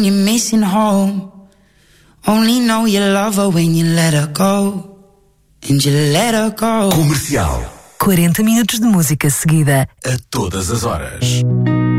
You're missing home. Only know you love her when you let her go. And you let her go. Comercial. 40 minutos de música seguida A todas as horas.